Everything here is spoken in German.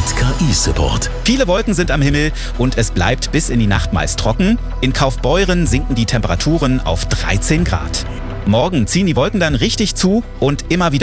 KI-Support. Viele Wolken sind am Himmel und es bleibt bis in die Nacht meist trocken. In Kaufbeuren sinken die Temperaturen auf 13 Grad. Morgen ziehen die Wolken dann richtig zu und immer wieder